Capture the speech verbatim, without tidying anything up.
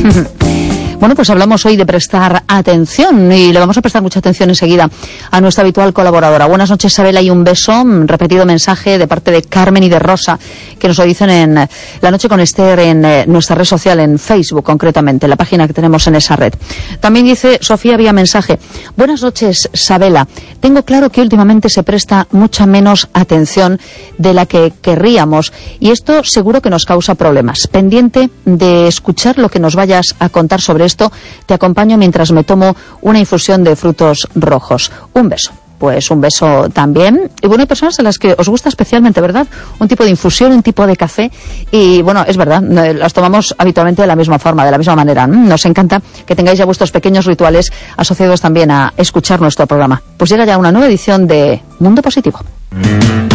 Bueno, pues hablamos hoy de prestar atención y le vamos a prestar mucha atención enseguida a nuestra habitual colaboradora. Buenas noches, Sabela, y un beso. Repetido mensaje de parte de Carmen y de Rosa, que nos lo dicen en La Noche con Esther, en eh, nuestra red social, en Facebook concretamente, la página que tenemos en esa red. También dice Sofía vía mensaje: buenas noches, Sabela. Tengo claro que últimamente se presta mucha menos atención de la que querríamos y esto seguro que nos causa problemas. Pendiente de escuchar lo que nos vayas a contar sobre esto. Esto, te acompaño mientras me tomo una infusión de frutos rojos. Un beso. Pues un beso también. Y bueno, hay personas a las que os gusta especialmente, ¿verdad? Un tipo de infusión, un tipo de café. Y bueno, es verdad, las tomamos habitualmente de la misma forma, de la misma manera. Nos encanta que tengáis ya vuestros pequeños rituales asociados también a escuchar nuestro programa. Pues llega ya una nueva edición de Mundo Positivo.